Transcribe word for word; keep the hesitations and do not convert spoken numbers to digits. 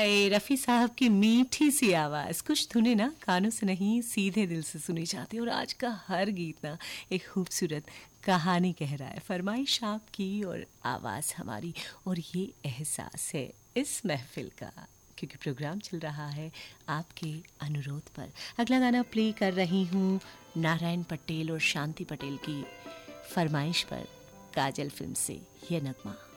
हाय, रफ़ी साहब की मीठी सी आवाज़। कुछ धुनें ना कानों से नहीं सीधे दिल से सुनी जाती, और आज का हर गीत ना एक खूबसूरत कहानी कह रहा है। फरमाइश आपकी और आवाज़ हमारी, और ये एहसास है इस महफिल का, क्योंकि प्रोग्राम चल रहा है आपके अनुरोध पर। अगला गाना प्ले कर रही हूँ नारायण पटेल और शांति पटेल की फरमाइश पर, काजल फिल्म से ये नगमा।